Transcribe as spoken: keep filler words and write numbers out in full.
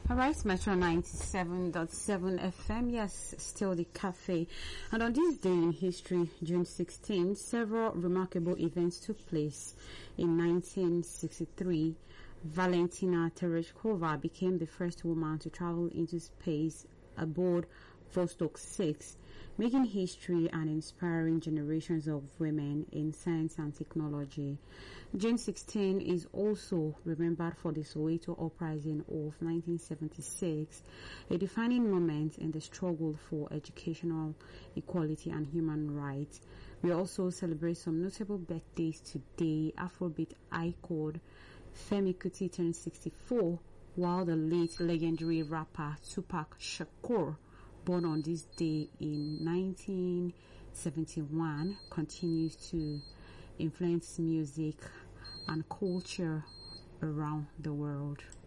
Alright, Metro ninety-seven point seven F M, yes, still the cafe. And on this day in history, June sixteenth, several remarkable events took place. In nineteen sixty-three, Valentina Tereshkova became the first woman to travel into space aboard Vostok six, making history and inspiring generations of women in science and technology. June sixteenth is also remembered for the Soweto Uprising of nineteen seventy-six, a defining moment in the struggle for educational equality and human rights. We also celebrate some notable birthdays today. Afrobeat icon Femi Kuti turned sixty-four, while the late legendary rapper Tupac Shakur, born on this day in nineteen seventy-one, continues to influence music and culture around the world.